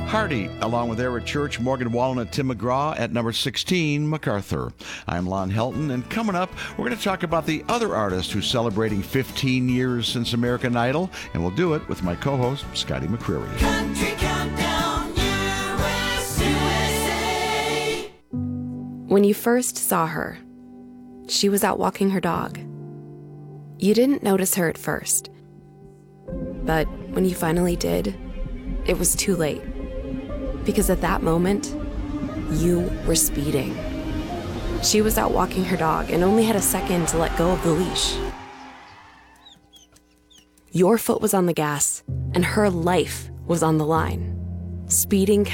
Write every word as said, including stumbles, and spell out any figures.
Hardy, along with Eric Church, Morgan Wallen, and Tim McGraw at number sixteen, MacArthur. I'm Lon Helton, and coming up, we're going to talk about the other artist who's celebrating fifteen years since American Idol, and we'll do it with my co-host, Scotty McCreery. Country Countdown U S A. When you first saw her, she was out walking her dog. You didn't notice her at first, but when you finally did, it was too late. Because at that moment, you were speeding. She was out walking her dog and only had a second to let go of the leash. Your foot was on the gas, and her life was on the line. Speeding